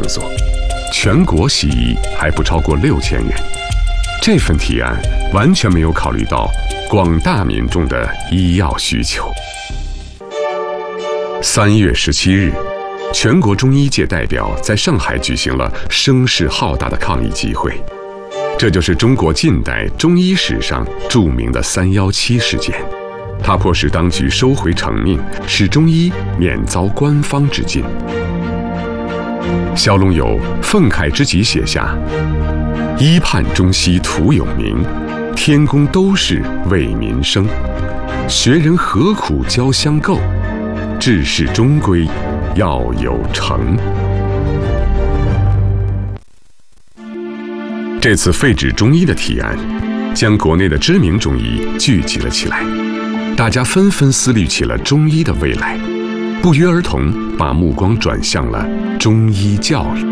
所，全国西医还不超过6000人。这份提案完全没有考虑到广大民众的医药需求。3月17日，全国中医界代表在上海举行了声势浩大的抗议集会。这就是中国近代中医史上著名的317事件，它迫使当局收回成命，使中医免遭官方之禁。萧龙友愤慨之极写下：医判中西徒有名，天公都是为民生。学人何苦教相构，治世终归要有成。这次废止中医的提案，将国内的知名中医聚集了起来，大家纷纷思虑起了中医的未来，不约而同把目光转向了中医教育。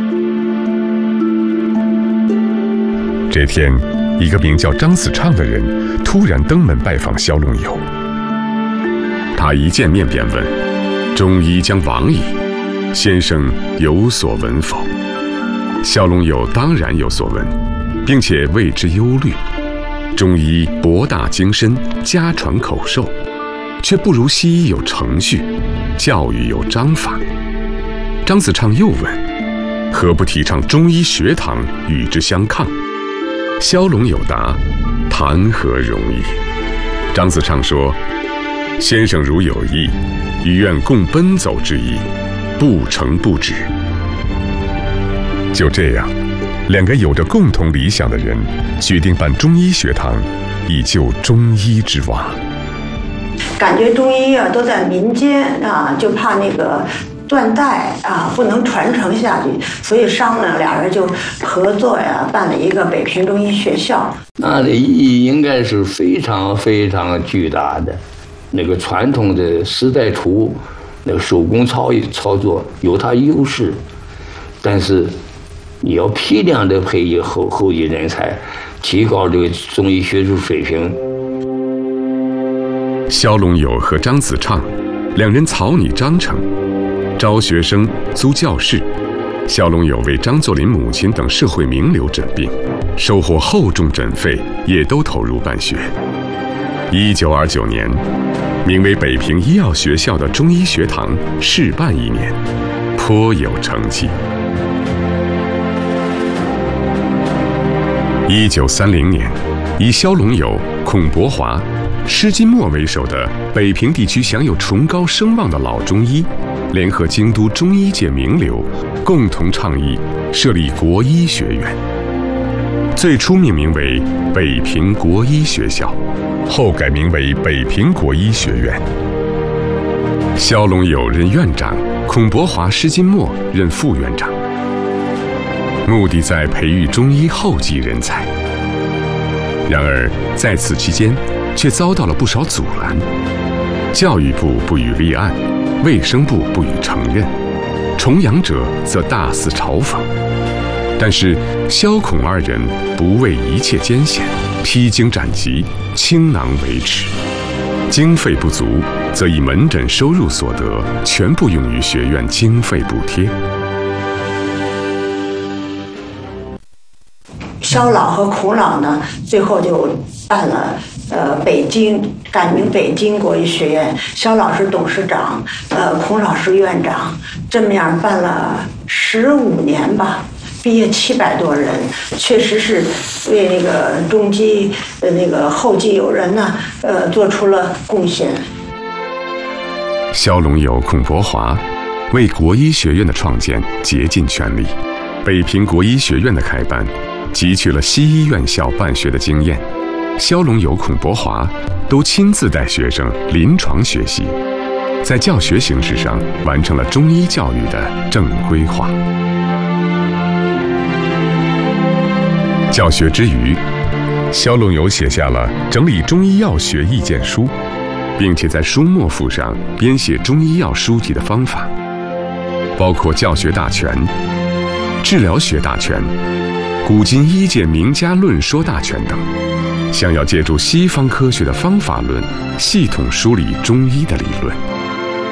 这天，一个名叫张子畅的人突然登门拜访萧龙友。他一见面便问：“中医将亡矣，先生有所闻否？”萧龙友当然有所闻，并且为之忧虑。中医博大精深，家传口授，却不如西医有程序，教育有章法。张子畅又问：“何不提倡中医学堂与之相抗？”萧龙友答：“谈何容易。”张子畅说：“先生如有意，于愿共奔走之意，不成不止。”就这样，两个有着共同理想的人决定办中医学堂，以救中医之亡。 感觉中医啊都在民间啊，就怕那个断代啊不能传承下去，所以商量俩人就合作呀，办了一个北平中医学校。 那的意义应该是非常非常巨大的。那个传统的时代厨，那个手工操作有它优势，但是你要批量的培育后继人才，提高这个中医学术水平。 萧龙友和张子畅两人草拟章程，招学生，租教室。萧龙友为张作霖母亲等社会名流诊病，收获厚重诊费，也都投入办学。1929年，名为北平医药学校的中医学堂试办1年，颇有成绩。1930年，以萧龙友、孔伯华、施金墨为首的北平地区享有崇高声望的老中医，联合京都中医界名流，共同倡议设立国医学院。最初命名为北平国医学校，后改名为北平国医学院。萧龙友任院长，孔伯华、施金墨任副院长，目的在培育中医后继人才。然而在此期间却遭到了不少阻拦，教育部不予立案，卫生部不予承认，重阳者则大肆嘲讽。但是萧孔二人不畏一切艰险，披荆斩棘，倾囊维持。经费不足，则以门诊收入所得全部用于学院经费补贴。 萧老和孔老呢，最后就办了北京，改名北京国医学院。萧老是董事长，孔老是院长，这么样办了15年吧，毕业700多人，确实是为那个中医那个后继有人呢，做出了贡献。 萧龙友、孔伯华为国医学院的创建竭尽全力。北平国医学院的开办，汲取了西医院校办学的经验，萧龙友、孔伯华都亲自带学生临床学习，在教学形式上完成了中医教育的正规化。教学之余，萧龙友写下了整理中医药学意见书，并且在书末附上编写中医药书籍的方法，包括教学大全、治疗学大全、古今医界名家论说大全等，想要借助西方科学的方法论，系统梳理中医的理论。